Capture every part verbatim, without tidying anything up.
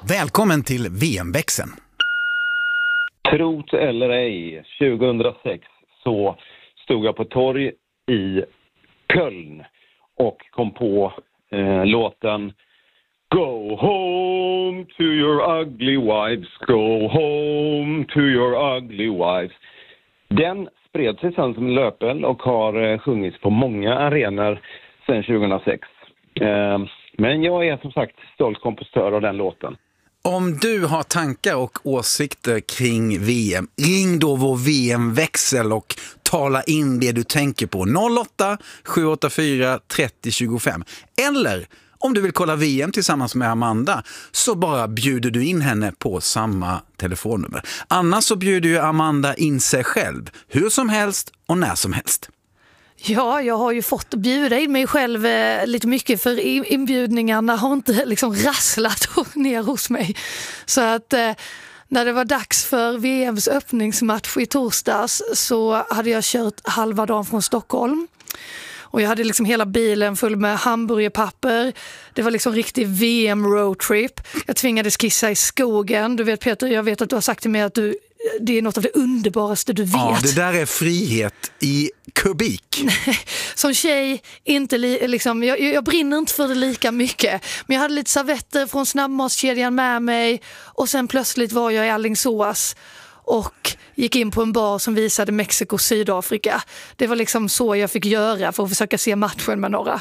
Välkommen till V M-växeln. Trot eller ej, tjugohundrasex så stod jag på torg i Köln och kom på eh, låten Go home to your ugly wives, go home to your ugly wives. Den spred sig sen som en löpeld och har eh, sjungits på många arenor sedan tjugohundrasex. Eh, men jag är som sagt stolt kompositör av den låten. Om du har tankar och åsikter kring V M, ring då vår V M-växel och tala in det du tänker på. noll åtta sju åtta fyra tre noll två fem. Eller om du vill kolla V M tillsammans med Amanda så bara bjuder du in henne på samma telefonnummer. Annars så bjuder ju Amanda in sig själv, hur som helst och när som helst. Ja, jag har ju fått bjuda in mig själv eh, lite mycket för inbjudningarna har inte liksom rasslat ner hos mig. Så att eh, när det var dags för V M:s öppningsmatch i torsdags så hade jag kört halva dagen från Stockholm. Och jag hade liksom hela bilen full med hamburgerpapper. Det var liksom riktig V M-roadtrip. Jag tvingades kissa i skogen. Du vet Peter, jag vet att du har sagt till mig att du, det är något av det underbaraste du vet. Ja, det där är frihet i kubik. Som tjej, inte li, liksom, jag, jag brinner inte för det lika mycket. Men jag hade lite servetter från snabbmatskedjan med mig. Och sen plötsligt var jag i Alingsås och gick in på en bar som visade Mexiko och Sydafrika. Det var liksom så jag fick göra för att försöka se matchen med några.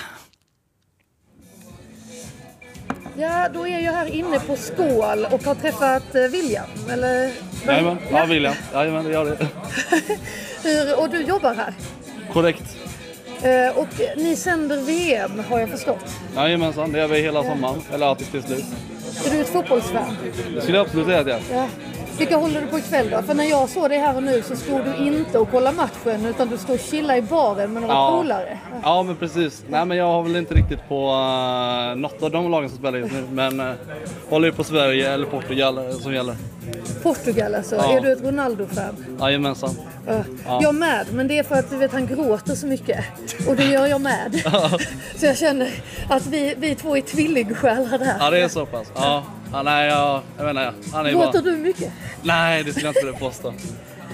Ja, då är jag här inne på Skål och har träffat William, eller? Jajamän, ja William. Jajamän, det gör det. Hur, och du jobbar här? Korrekt. Eh, och ni sänder V M, har jag förstått. Jajamensan, det gör vi hela sommaren, eller alltid till slut. Är du ett fotbollsfan? Det skulle jag absolut säga att jag. Ja. Vilka håller du på ikväll då? För när jag såg dig här och nu så stod du inte och kolla matchen utan du stod och chilla i baren med några ja. polare. Ja. ja, men precis. Nej, men jag har väl inte riktigt på uh, något av de lagen som spelar just nu. Men uh, håller ju på Sverige eller Portugal som gäller. Portugal alltså? Ja. Är du ett Ronaldo-fan? Jajamensan. Uh, ja. Jag med, men det är för att du vet han gråter så mycket. Och det gör jag med. Så jag känner att vi, vi två är tvillingsjälar där. Ja, det är så pass. Ja. Ja, nej, jag, jag menar, han är Gråter bara... du mycket? Nej, det skulle jag inte vilja påstå. um,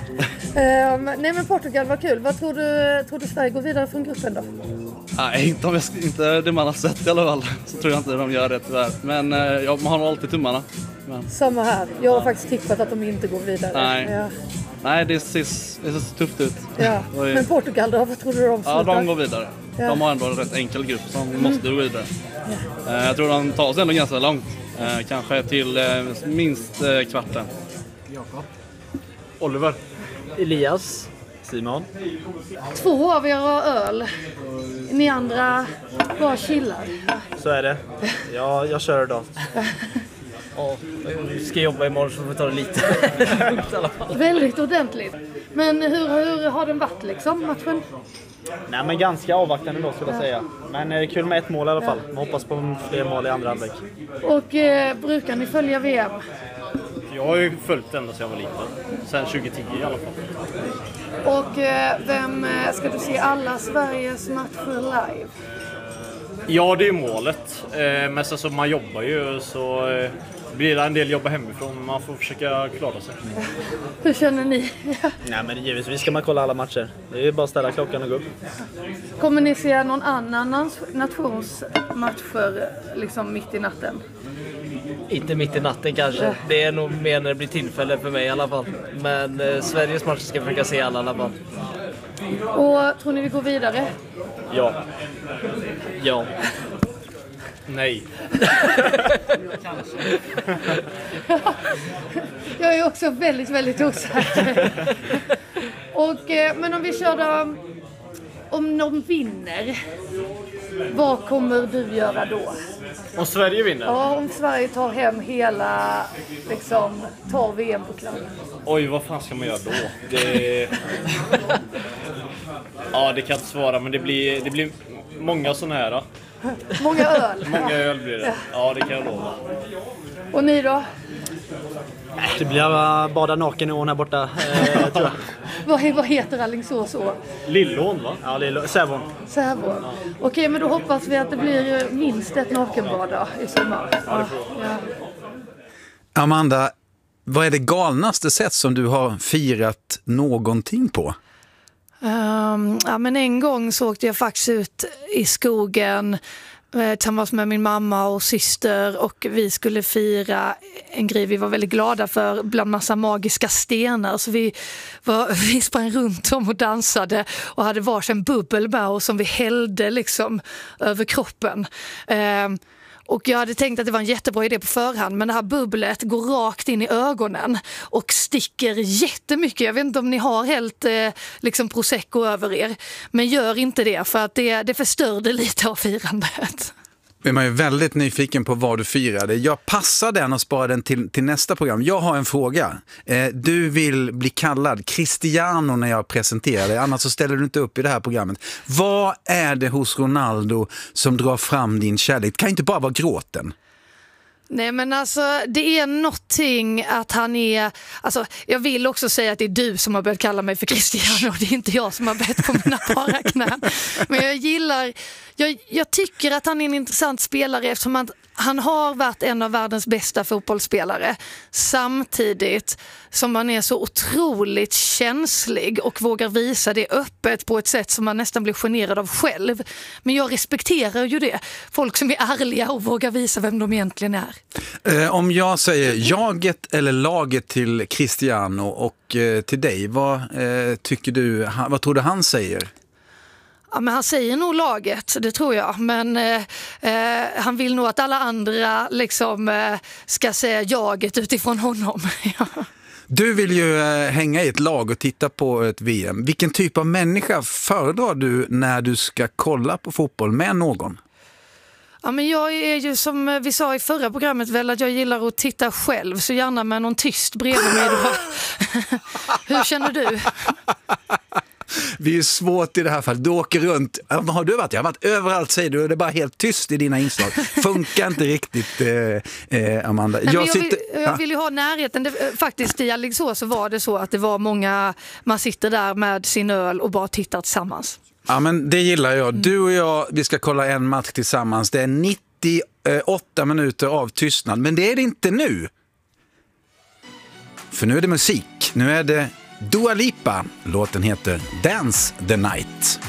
nej men Portugal var kul. Vad tror du, tror du Sverige går vidare från gruppen då? Nej, inte, om jag, inte det man har sett i alla fall. Så tror jag inte de gör det tyvärr. Men eh, jag, man har nog alltid tummarna. Men... Samma här. Jag har ja. faktiskt tippat att de inte går vidare. Nej, ja. nej det, ser, det ser så tufft ut. Ja. Är... Men Portugal då? Vad tror du de slutar? Ja, de går vidare. Ja. De har ändå en rätt enkel grupp som mm. måste gå vidare. Ja. Eh, jag tror de tar sig ändå ganska långt. Eh, kanske till eh, minst eh, kvarten. Jakob. Oliver. Elias. Simon. Två av er har öl. Ni andra bara chillar. Så är det. Ja, jag kör idag. Ja, jag ska jobba imorgon så får vi ta det lite. Väldigt ordentligt. Men hur, hur har den varit liksom, matchen? Nej, men ganska avvaktande då skulle jag säga. Men det är kul med ett mål i alla fall. Man hoppas på fler mål i andra halvlek. Och eh, brukar ni följa V M? Jag har ju följt ända sedan jag var liten. Sen tjugo tio i alla fall. Och eh, vem ska du se alla Sveriges matcher live? Ja, det är målet. Eh, men sen så man jobbar ju så eh, blir det en del jobba hemifrån. Man får försöka klara sig. Hur känner ni? Nej, men givetvis ska man kolla alla matcher. Det är ju bara att ställa klockan och gå upp. Kommer ni se någon annan nationsmatcher liksom mitt i natten? Inte mitt i natten kanske. Det är nog mer när det blir tillfälle för mig i alla fall. Men eh, Sveriges matcher ska jag försöka se alla i alla fall. Och tror ni vi går vidare? Ja. Ja. Nej. Kanske. Jag är också väldigt, väldigt osäker. Och, eh, men om vi kör då, om någon vinner, vad kommer du göra då? Om Sverige vinner? Ja, om Sverige tar hem hela, liksom, tar V M-pokalen. Oj, vad fan ska man göra då? Det... ja, det kan jag inte svara, men det blir, det blir många sådana här. Då. Många öl? Många öl blir det. Ja, det kan jag lova. Och ni då? Det blir att bada naken i ån här borta, eh, tror jag. vad, vad heter Alingsås å? Lillån, va? Ja, Lillån. Sävån. Sävån. Ja. Okej, men då hoppas vi att det blir minst ett nakenbad i sommar. Ja, det får ja. Amanda, vad är det galnaste sätt som du har firat någonting på? Um, ja, men en gång så åkte jag faktiskt ut i skogen tillsammans med min mamma och syster och vi skulle fira en grej vi var väldigt glada för bland massa magiska stenar. Så vi, var, vi sprang runt om och dansade och hade varsin bubbel med oss som vi hällde liksom över kroppen. Um, Och jag hade tänkt att det var en jättebra idé på förhand, men det här bubblet går rakt in i ögonen och sticker jättemycket. Jag vet inte om ni har helt eh, liksom prosecco över er, men gör inte det för att det, det förstörde lite av firandet. Men man är väldigt nyfiken på vad du firade. Jag passar den och sparar den till, till nästa program. Jag har en fråga. Eh, du vill bli kallad Cristiano när jag presenterar dig, annars så ställer du inte upp i det här programmet. Vad är det hos Ronaldo som drar fram din kärlek? Det kan inte bara vara gråten. Nej, men alltså det är någonting att han är, alltså jag vill också säga att det är du som har börjat kalla mig för Cristiano, det är inte jag som har bett på mina bara knän. Men jag gillar, jag, jag tycker att han är en intressant spelare eftersom han, han har varit en av världens bästa fotbollsspelare samtidigt som han är så otroligt känslig och vågar visa det öppet på ett sätt som man nästan blir generad av själv. Men jag respekterar ju det. Folk som är ärliga och vågar visa vem de egentligen är. Eh, om jag säger jaget eller laget till Cristiano och eh, till dig, vad eh, tycker du, han, vad tror du han säger? Ja, men han säger nog laget, det tror jag. Men eh, eh, han vill nog att alla andra liksom, eh, ska säga jaget utifrån honom. Du vill ju eh, hänga i ett lag och titta på ett V M. Vilken typ av människa föredrar du när du ska kolla på fotboll med någon? Ja, men jag är ju som vi sa i förra programmet väl att jag gillar att titta själv, så gärna med någon tyst bredvid mig då. Hur känner du? Vi är svårt i det här fallet. Du åker runt. Vad har du varit? Jag har varit överallt, säger du. Det är bara helt tyst i dina inslag. Funkar inte riktigt, eh, eh, Amanda. Nej, jag, jag, sitter... vill, jag vill ju ha närheten. Det, faktiskt i Alingsås så var det så att det var många, man sitter där med sin öl och bara tittar tillsammans. Ja, men det gillar jag. Du och jag, vi ska kolla en match tillsammans. Det är nittioåtta minuter av tystnad. Men det är det inte nu. För nu är det musik. Nu är det Dua Lipa. Låten heter Dance the Night.